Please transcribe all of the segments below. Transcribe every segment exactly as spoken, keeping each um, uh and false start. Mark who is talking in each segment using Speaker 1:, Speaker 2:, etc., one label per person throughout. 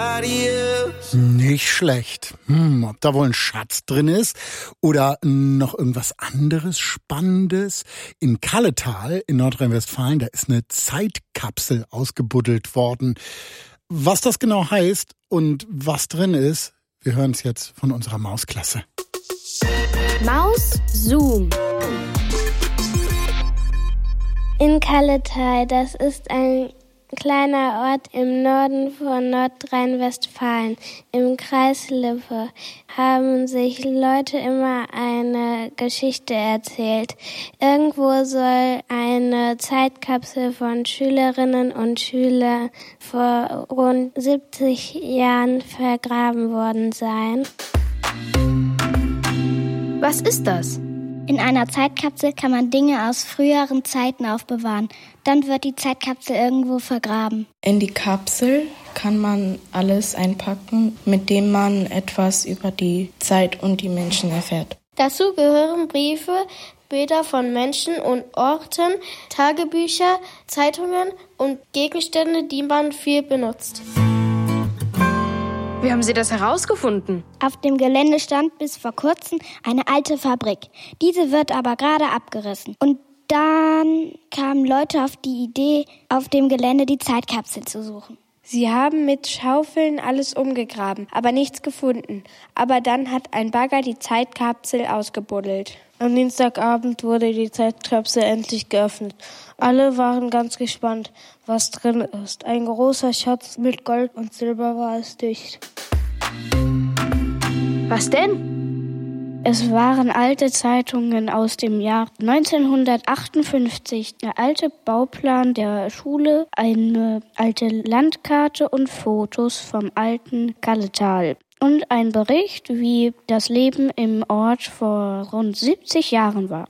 Speaker 1: Nicht schlecht. Hm, ob da wohl ein Schatz drin ist oder noch irgendwas anderes Spannendes. In Kalletal in Nordrhein-Westfalen, da ist eine Zeitkapsel ausgebuddelt worden. Was das genau heißt und was drin ist, wir hören es jetzt von unserer Mausklasse.
Speaker 2: Maus Zoom.
Speaker 3: In Kalletal, das ist ein kleiner Ort im Norden von Nordrhein-Westfalen, im Kreis Lippe, haben sich Leute immer eine Geschichte erzählt. Irgendwo soll eine Zeitkapsel von Schülerinnen und Schülern vor rund siebzig Jahren vergraben worden sein.
Speaker 2: Was ist das?
Speaker 4: In einer Zeitkapsel kann man Dinge aus früheren Zeiten aufbewahren. Dann wird die Zeitkapsel irgendwo vergraben.
Speaker 5: In die Kapsel kann man alles einpacken, mit dem man etwas über die Zeit und die Menschen erfährt.
Speaker 3: Dazu gehören Briefe, Bilder von Menschen und Orten, Tagebücher, Zeitungen und Gegenstände, die man viel benutzt.
Speaker 2: Wie haben Sie das herausgefunden?
Speaker 4: Auf dem Gelände stand bis vor kurzem eine alte Fabrik. Diese wird aber gerade abgerissen. Und dann kamen Leute auf die Idee, auf dem Gelände die Zeitkapsel zu suchen.
Speaker 3: Sie haben mit Schaufeln alles umgegraben, aber nichts gefunden. Aber dann hat ein Bagger die Zeitkapsel ausgebuddelt. Am Dienstagabend wurde die Zeitkapsel endlich geöffnet. Alle waren ganz gespannt, was drin ist. Ein großer Schatz mit Gold und Silber war es dicht.
Speaker 2: Was denn?
Speaker 3: Es waren alte Zeitungen aus dem Jahr neunzehnhundertachtundfünfzig, der alte Bauplan der Schule, eine alte Landkarte und Fotos vom alten Kalletal. Und ein Bericht, wie das Leben im Ort vor rund siebzig Jahren war.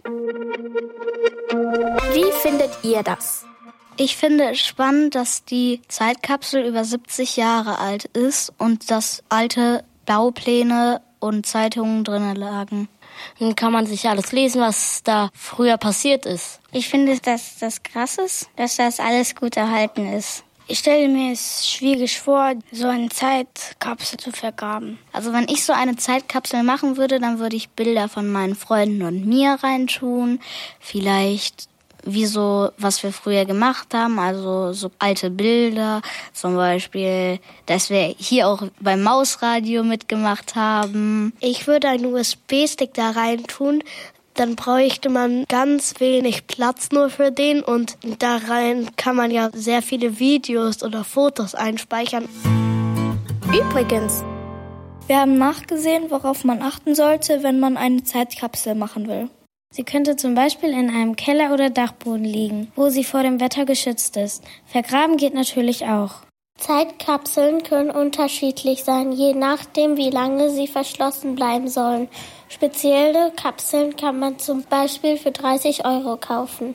Speaker 2: Wie findet ihr das?
Speaker 6: Ich finde es spannend, dass die Zeitkapsel über siebzig Jahre alt ist und dass alte Baupläne und Zeitungen drinnen lagen. Dann kann man sich alles lesen, was da früher passiert ist.
Speaker 4: Ich finde, dass das krass ist, dass das alles gut erhalten ist.
Speaker 6: Ich stelle mir es schwierig vor, so eine Zeitkapsel zu vergraben. Also wenn ich so eine Zeitkapsel machen würde, dann würde ich Bilder von meinen Freunden und mir reintun. Vielleicht wie so, was wir früher gemacht haben, also so alte Bilder. Zum Beispiel, dass wir hier auch beim Mausradio mitgemacht haben.
Speaker 3: Ich würde einen U S B-Stick da reintun. Dann bräuchte man ganz wenig Platz nur für den und da rein kann man ja sehr viele Videos oder Fotos einspeichern.
Speaker 2: Übrigens,
Speaker 7: wir haben nachgesehen, worauf man achten sollte, wenn man eine Zeitkapsel machen will.
Speaker 3: Sie könnte zum Beispiel in einem Keller oder Dachboden liegen, wo sie vor dem Wetter geschützt ist. Vergraben geht natürlich auch. Zeitkapseln können unterschiedlich sein, je nachdem, wie lange sie verschlossen bleiben sollen. Spezielle Kapseln kann man zum Beispiel für dreißig Euro kaufen.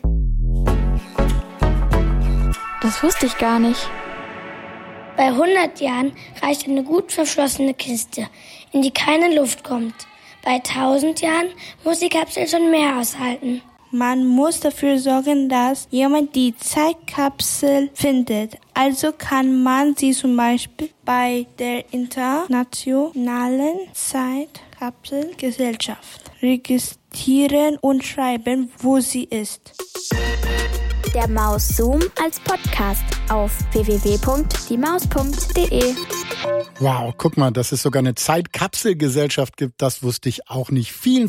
Speaker 2: Das wusste ich gar nicht.
Speaker 3: Bei hundert Jahren reicht eine gut verschlossene Kiste, in die keine Luft kommt. Bei tausend Jahren muss die Kapsel schon mehr aushalten.
Speaker 8: Man muss dafür sorgen, dass jemand die Zeitkapsel findet. Also kann man sie zum Beispiel bei der Internationalen Zeitkapselgesellschaft registrieren und schreiben, wo sie ist.
Speaker 2: Der Maus Zoom als Podcast auf w w w punkt die maus punkt d e.
Speaker 1: Wow, guck mal, dass es sogar eine Zeitkapselgesellschaft gibt, das wusste ich auch nicht. Vielen